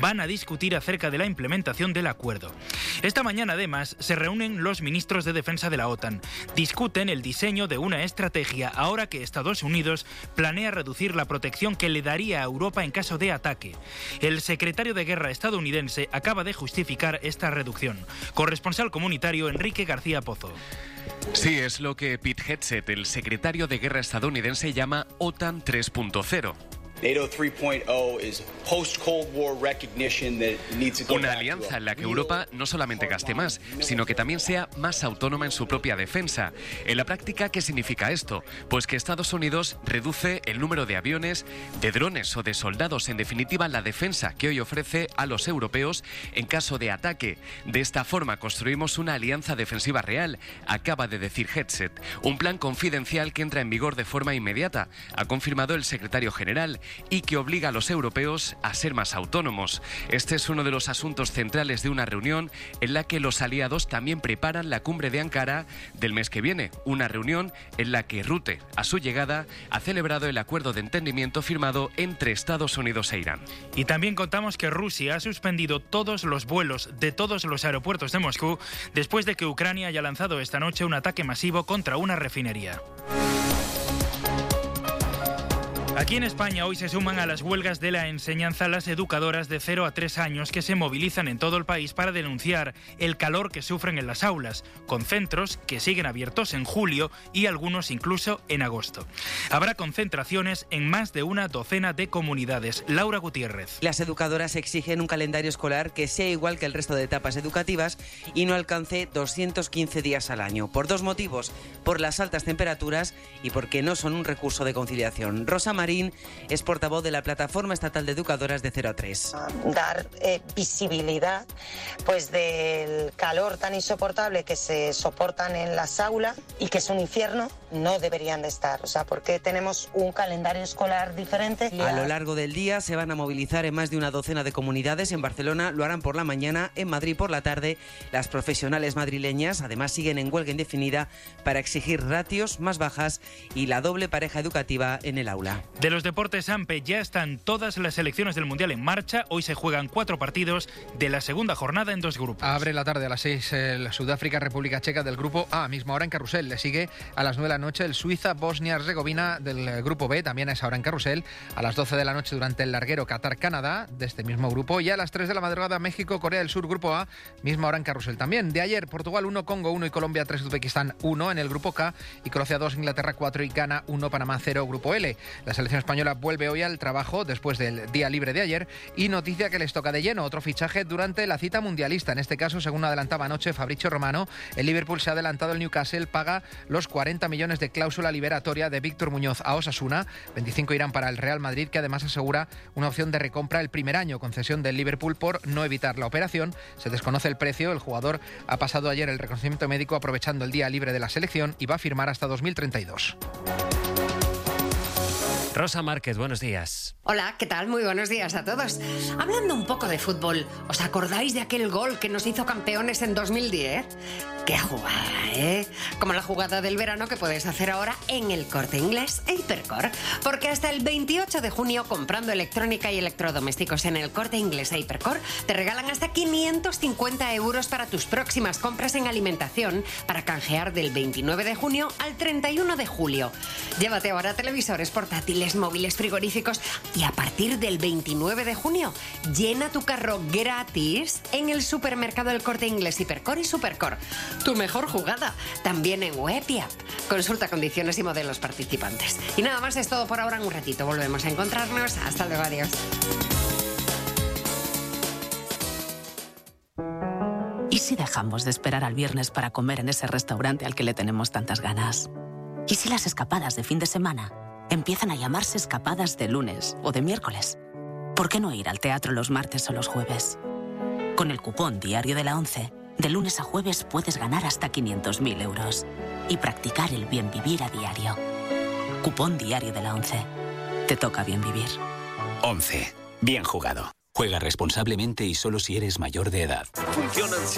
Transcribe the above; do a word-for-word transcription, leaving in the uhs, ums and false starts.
van a discutir acerca de la implementación del acuerdo. Esta mañana, además, se reúnen los ministros de defensa de la OTAN. Discuten el diseño de una estrategia ahora que Estados Unidos planea reducir la protección que le daría a Europa en caso de ataque. El secretario de Guerra estadounidense acaba de justificar esta reducción. Corresponsal comunitario Enrique García Pozo. Sí, es lo que Pete Hegseth, el secretario de Guerra estadounidense, llama OTAN tres punto cero. Una alianza en la que Europa no solamente gaste más, sino que también sea más autónoma en su propia defensa. En la práctica, ¿qué significa esto? Pues que Estados Unidos reduce el número de aviones, de drones o de soldados, en definitiva la defensa que hoy ofrece a los europeos en caso de ataque. De esta forma construimos una alianza defensiva real, acaba de decir Hegseth. Un plan confidencial que entra en vigor de forma inmediata, ha confirmado el secretario general, y que obliga a los europeos a ser más autónomos. Este es uno de los asuntos centrales de una reunión en la que los aliados también preparan la cumbre de Ankara del mes que viene, una reunión en la que Rutte, a su llegada, ha celebrado el acuerdo de entendimiento firmado entre Estados Unidos e Irán. Y también contamos que Rusia ha suspendido todos los vuelos de todos los aeropuertos de Moscú después de que Ucrania haya lanzado esta noche un ataque masivo contra una refinería. Aquí en España hoy se suman a las huelgas de la enseñanza las educadoras de cero a tres años que se movilizan en todo el país para denunciar el calor que sufren en las aulas, con centros que siguen abiertos en julio y algunos incluso en agosto. Habrá concentraciones en más de una docena de comunidades. Laura Gutiérrez. Las educadoras exigen un calendario escolar que sea igual que el resto de etapas educativas y no alcance doscientos quince días al año. Por dos motivos, por las altas temperaturas y porque no son un recurso de conciliación. Rosa Marín es portavoz de la Plataforma Estatal de Educadoras de cero a tres. Dar eh, visibilidad pues del calor tan insoportable que se soportan en las aulas y que es un infierno, no deberían de estar. O sea, porque tenemos un calendario escolar diferente. A lo largo del día se van a movilizar en más de una docena de comunidades. En Barcelona lo harán por la mañana, en Madrid por la tarde. Las profesionales madrileñas además siguen en huelga indefinida para exigir ratios más bajas y la doble pareja educativa en el aula. De los deportes, Ampe, ya están todas las selecciones del Mundial en marcha. Hoy se juegan cuatro partidos de la segunda jornada en dos grupos. Abre la tarde a las seis el Sudáfrica-República Checa del grupo A, misma hora en Carrusel. Le sigue a las nueve de la noche el Suiza-Bosnia-Herzegovina del grupo B, también a esa hora en Carrusel. A las doce de la noche durante el larguero Qatar-Canadá de este mismo grupo. Y a las tres de la madrugada México-Corea del Sur, grupo A, misma hora en Carrusel también. De ayer, Portugal uno, Congo uno y Colombia tres, Uzbekistán uno en el grupo K. Y Croacia dos, Inglaterra cuatro y Ghana uno, Panamá cero, grupo L. La selección española vuelve hoy al trabajo después del día libre de ayer y noticia que les toca de lleno otro fichaje durante la cita mundialista. En este caso, según adelantaba anoche Fabrizio Romano, el Liverpool se ha adelantado, el Newcastle paga los cuarenta millones de cláusula liberatoria de Víctor Muñoz a Osasuna, veinticinco irán para el Real Madrid, que además asegura una opción de recompra el primer año, concesión del Liverpool por no evitar la operación. Se desconoce el precio, el jugador ha pasado ayer el reconocimiento médico aprovechando el día libre de la selección y va a firmar hasta dos mil treinta y dos. Rosa Márquez, buenos días. Hola, ¿qué tal? Muy buenos días a todos. Hablando un poco de fútbol, ¿os acordáis de aquel gol que nos hizo campeones en dos mil diez? ¡Qué jugada, eh! Como la jugada del verano que puedes hacer ahora en el Corte Inglés e Hipercor. Porque hasta el veintiocho de junio, comprando electrónica y electrodomésticos en el Corte Inglés e Hipercor, te regalan hasta quinientos cincuenta euros para tus próximas compras en alimentación para canjear del veintinueve de junio al treinta y uno de julio. Llévate ahora televisores portátiles, móviles, frigoríficos y a partir del veintinueve de junio, llena tu carro gratis en el supermercado del Corte Inglés, Hipercor y Supercor. Tu mejor jugada, también en web y app. Consulta condiciones y modelos participantes. Y nada más, es todo por ahora. En un ratito volvemos a encontrarnos. Hasta luego, adiós. ¿Y si dejamos de esperar al viernes para comer en ese restaurante al que le tenemos tantas ganas? ¿Y si las escapadas de fin de semana empiezan a llamarse escapadas de lunes o de miércoles? ¿Por qué no ir al teatro los martes o los jueves? Con el cupón Diario de la ONCE, de lunes a jueves puedes ganar hasta quinientos mil euros y practicar el bien vivir a diario. Cupón Diario de la ONCE. Te toca bien vivir. ONCE. Bien jugado. Juega responsablemente y solo si eres mayor de edad. Funcionan